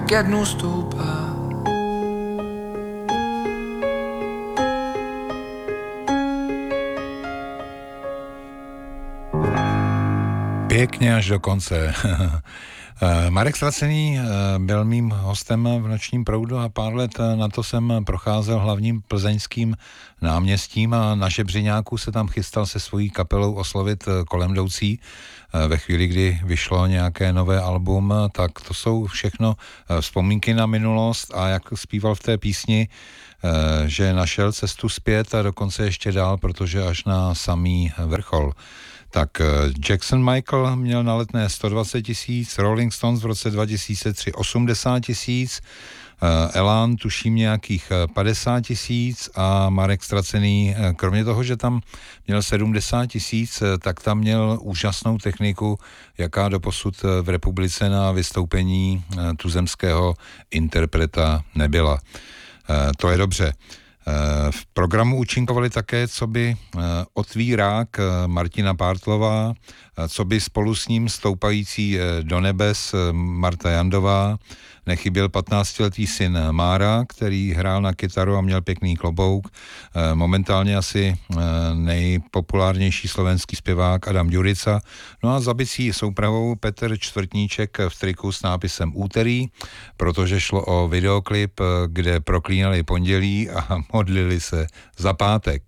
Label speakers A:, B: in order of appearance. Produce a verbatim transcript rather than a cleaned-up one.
A: ke dnu stoupá.
B: Pěkně až do konce. Marek Ztracený byl mým hostem v Nočním proudu a pár let na to jsem procházel hlavním plzeňským náměstím a na Žebřiňáku se tam chystal se svojí kapelou oslovit kolem jdoucí. Ve chvíli, kdy vyšlo nějaké nové album, tak to jsou všechno vzpomínky na minulost a jak zpíval v té písni, že našel cestu zpět a dokonce ještě dál, protože až na samý vrchol. Tak Jackson Michael měl na Letné sto dvacet tisíc, Rolling Stones v roce dva tisíce tři osmdesát tisíc, Elan tuším nějakých padesát tisíc a Marek Ztracený, kromě toho, že tam měl sedmdesát tisíc, tak tam měl úžasnou techniku, jaká doposud v republice na vystoupení tuzemského interpreta nebyla. To je dobře. V programu účinkovali také coby otvírák Martina Pártlová, coby spolu s ním stoupající do nebes Marta Jandová, nechyběl patnáctiletý syn Mára, který hrál na kytaru a měl pěkný klobouk, momentálně asi nejpopulárnější slovenský zpěvák Adam Ďurica, no a za bicí soupravou Petr Čtvrtníček v triku s nápisem Úterý, protože šlo o videoklip, kde proklínali pondělí a modlili se za pátek.